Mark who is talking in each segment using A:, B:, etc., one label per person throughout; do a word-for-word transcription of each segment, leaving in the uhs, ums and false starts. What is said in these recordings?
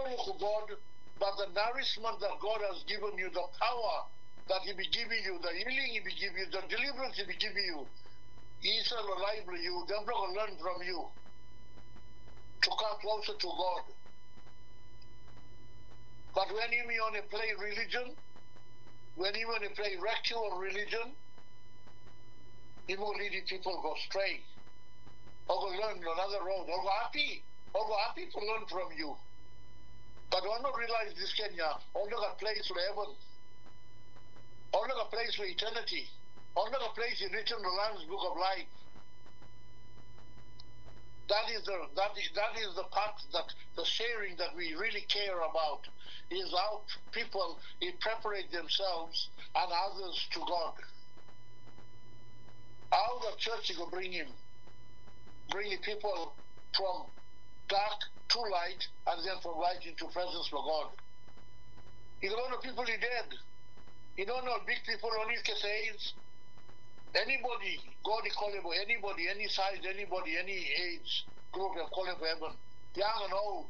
A: firework of God, but the nourishment that God has given you, the power that He be giving you, the healing He be giving you, the deliverance He be giving you, He shall enable you, them not learn from you to come closer to God. But when you want to play religion, when you want to play ritual religion, you will lead people go astray, or go learn another road, or go happy, or go happy to learn from you. But do not realize this, Kenya, only a place for heaven, only a place for eternity, only a place in written in the Lamb's Book of Life. That is the that is, that is the part that the sharing that we really care about is how people preparate themselves and others to God. How the church will bring Him, bring people from dark to light, and then from light into presence for God. You don't know people are dead. You don't know big people only can say anybody, God is calling for anybody, any size, anybody, any age group of calling for heaven, young and old.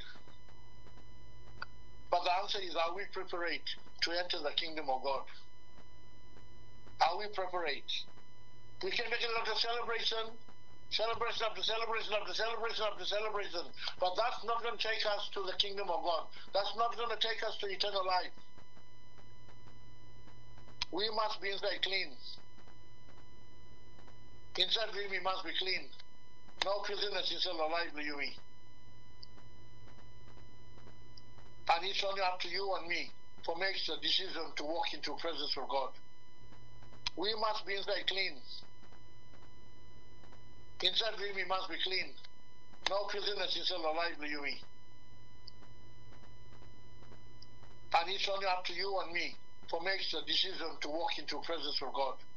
A: But the answer is, are we prepared to enter the kingdom of God? Are we prepared? We can make a lot of celebration, celebration after celebration after celebration after celebration, but that's not going to take us to the kingdom of God. That's not going to take us to eternal life. We must be inside clean. Inside we must be clean. No filthiness inside our life, you me. And it's only up to you and me to make the decision to walk into the presence of God. We must be inside clean. Inside we must be clean. No filthiness inside our life, you me. And it's only up to you and me to make the decision to walk into the presence of God.